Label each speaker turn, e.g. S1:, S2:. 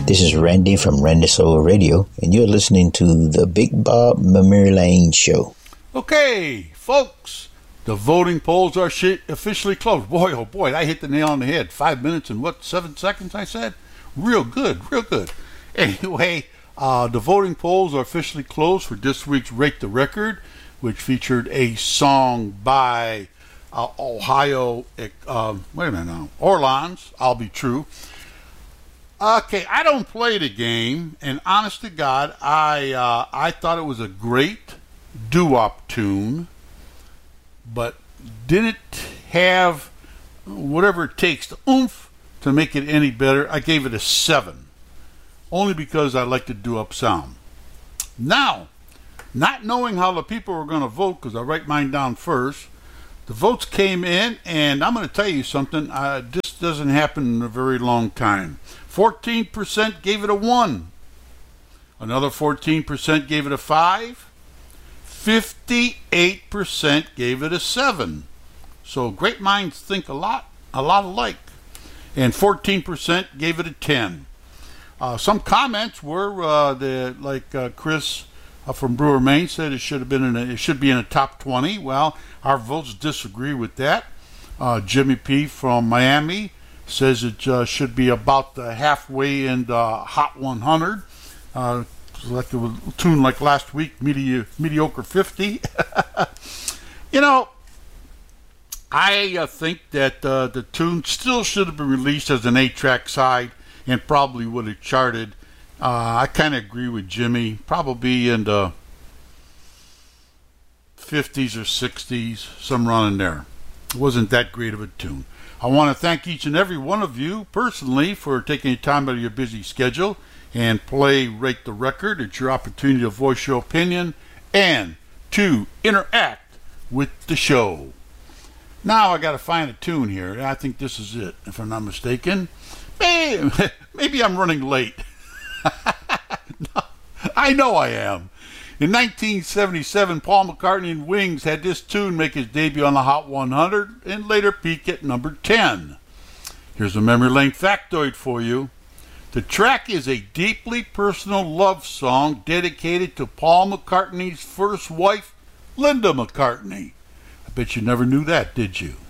S1: This is Randy from Randy Soul Radio, and you're listening to the Big Bob Memory Lane Show.
S2: Okay, folks, the voting polls are officially closed. Boy, oh boy, I hit the nail on the head. 5 minutes and 7 seconds, I said? Real good, real good. Anyway, the voting polls are officially closed for this week's Rate the Record, which featured a song by Ohio, Orleans, I'll Be True. Okay, I don't play the game, and honest to God, I thought it was a great doo-wop tune, but didn't have whatever it takes, the oomph, to make it any better. I gave it a 7, only because I like the doo-wop sound. Now, not knowing how the people were going to vote, because I write mine down first, the votes came in, and I'm going to tell you something. This doesn't happen in a very long time. 14% gave it a 1. Another 14% gave it a 5. 58% gave it a 7. So great minds think a lot alike. And 14% gave it a 10. Some comments were Chris from Brewer, Maine said it should be in a top 20. Well, our votes disagree with that. Jimmy P from Miami says it should be about the halfway in the Hot 100. Like a tune like last week, Mediocre 50. You know, I think that the tune still should have been released as an 8-track side and probably would have charted. I kind of agree with Jimmy, probably in the 50s or 60s, somewhere around in there. It wasn't that great of a tune. I want to thank each and every one of you personally for taking time out of your busy schedule and play Rate the Record. It's your opportunity to voice your opinion and to interact with the show. Now I got to find a tune here. I think this is it, if I'm not mistaken. Maybe I'm running late. No, I know I am. In 1977, Paul McCartney and Wings had this tune make his debut on the Hot 100 and later peak at number 10. Here's a memory lane factoid for you. The track is a deeply personal love song dedicated to Paul McCartney's first wife, Linda McCartney. I bet you never knew that, did you?